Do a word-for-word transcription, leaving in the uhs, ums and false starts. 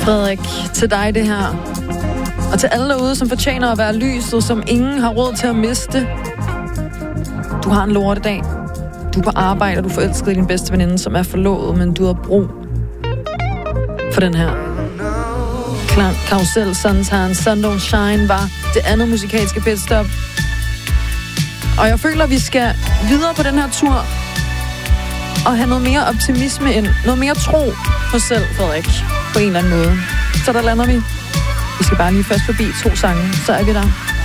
Frederik, til dig det her. Og til alle derude, som fortjener at være lyset, som ingen har råd til at miste. Du har en lortedag. Du er på arbejde, og du forelsker din bedste veninde, som er forlovet, men du har brug for den her. Klang, Karusel, Sunshine, Sun Don't Shine var det andet musikalske pitstop. Og jeg føler, at vi skal videre på den her tur og have noget mere optimisme ind. Noget mere tro på selv, Frederik, på en eller anden måde. Så der lander vi. Vi skal bare lige først forbi to sange, så er vi der.